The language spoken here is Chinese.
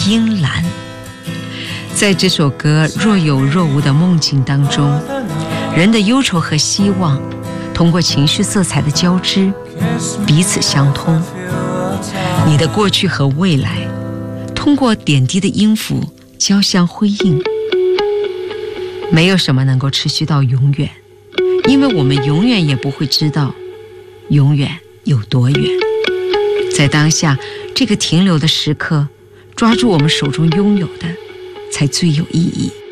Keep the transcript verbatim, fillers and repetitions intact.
阴蓝。在这首歌若有若无的梦境当中，人的忧愁和希望通过情绪色彩的交织彼此相通。你的过去和未来通过点滴的音符交相辉映。没有什么能够持续到永远，因为我们永远也不会知道永远有多远。在当下这个停留的时刻，抓住我们手中拥有的才最有意义。